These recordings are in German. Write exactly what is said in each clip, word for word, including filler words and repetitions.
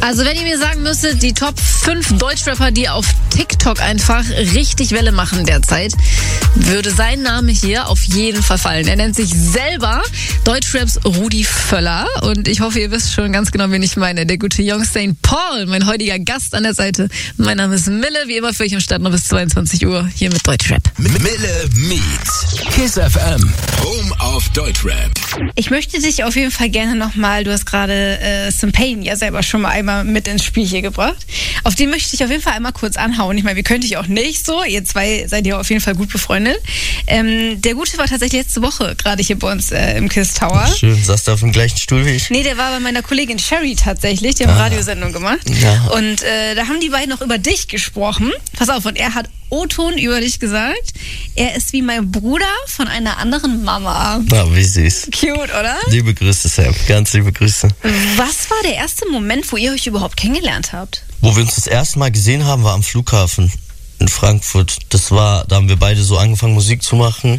Also wenn ihr mir sagen müsstet, die Top fünf Deutschrapper, die auf TikTok einfach richtig Welle machen derzeit, würde sein Name hier auf jeden Fall fallen. Er nennt sich selber Deutschraps Rudi Völler und ich hoffe, ihr wisst schon ganz genau, wen ich meine. Der gute Young Saint Paul, mein heutiger Gast an der Seite. Mein Name ist Mille, wie immer für euch am Start noch bis zweiundzwanzig Uhr hier mit Deutschrap. Mille meets Kiss F M, Home of Deutschrap. Ich möchte dich auf jeden Fall gerne nochmal, du hast gerade äh, Sym-Pain ja selber schon mal einmal mit ins Spiel hier gebracht. Auf den möchte ich auf jeden Fall einmal kurz anhauen. Ich meine, wir könnte ich auch nicht so. Ihr zwei seid ja auf jeden Fall gut befreundet. Ähm, der Gute war tatsächlich letzte Woche gerade hier bei uns äh, im Kiss Tower. Schön, saß du auf dem gleichen Stuhl wie ich? Nee, der war bei meiner Kollegin Sherry tatsächlich. Die haben ah. Radiosendung gemacht. Ja. Und äh, da haben die beiden noch über dich gesprochen. Pass auf, und er hat O-Ton über dich gesagt. Er ist wie mein Bruder von einer anderen Mama. Na, wie süß. Cute, oder? Liebe Grüße, Sam. Ganz liebe Grüße. Was war der erste Moment, wo ihr euch überhaupt kennengelernt habt? Wo wir uns das erste Mal gesehen haben, war am Flughafen in Frankfurt. Das war, da haben wir beide so angefangen, Musik zu machen.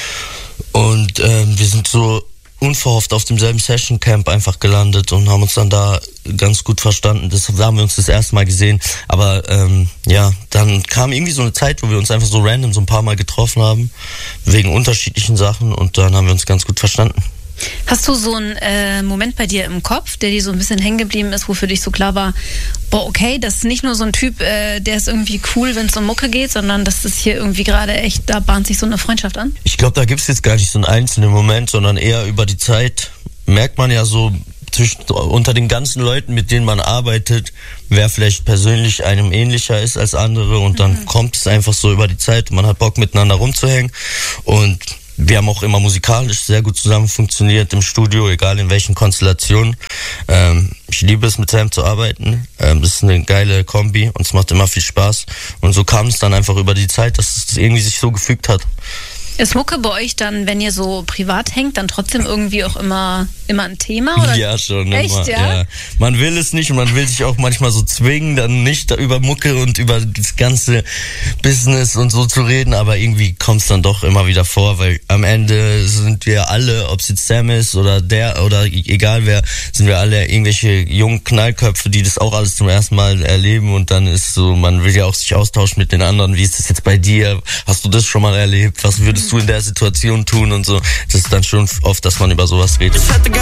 Mhm. Und ähm, wir sind so unverhofft auf demselben Session-Camp einfach gelandet und haben uns dann da ganz gut verstanden. Das da haben wir uns das erste Mal gesehen. Aber ähm, ja, dann kam irgendwie so eine Zeit, wo wir uns einfach so random so ein paar Mal getroffen haben, wegen unterschiedlichen Sachen, und dann haben wir uns ganz gut verstanden. Hast du so einen äh, Moment bei dir im Kopf, der dir so ein bisschen hängen geblieben ist, wo für dich so klar war, boah, okay, das ist nicht nur so ein Typ, äh, der ist irgendwie cool, wenn es um Mucke geht, sondern das ist hier irgendwie gerade echt, da bahnt sich so eine Freundschaft an? Ich glaube, da gibt es jetzt gar nicht so einen einzelnen Moment, sondern eher über die Zeit merkt man ja so zwischen, unter den ganzen Leuten, mit denen man arbeitet, wer vielleicht persönlich einem ähnlicher ist als andere, und dann mhm. kommt es einfach so über die Zeit, man hat Bock miteinander rumzuhängen, und wir haben auch immer musikalisch sehr gut zusammen funktioniert im Studio, egal in welchen Konstellationen. Ähm, ich liebe es, mit Sam zu arbeiten. Ähm, das ist eine geile Kombi und es macht immer viel Spaß. Und so kam es dann einfach über die Zeit, dass es irgendwie sich so gefügt hat. Ist Mucke bei euch dann, wenn ihr so privat hängt, dann trotzdem irgendwie auch immer, immer ein Thema? Oder? Ja, schon. Echt, immer. Ja? Ja. Man will es nicht und man will sich auch manchmal so zwingen, dann nicht über Mucke und über das ganze Business und so zu reden, aber irgendwie kommt es dann doch immer wieder vor, weil am Ende sind wir alle, ob es jetzt Sam ist oder der oder egal wer, sind wir alle irgendwelche jungen Knallköpfe, die das auch alles zum ersten Mal erleben, und dann ist so, man will ja auch sich austauschen mit den anderen. Wie ist das jetzt bei dir? Hast du das schon mal erlebt? Was würdest du in der Situation tun und so? Das ist dann schon oft, dass man über sowas redet.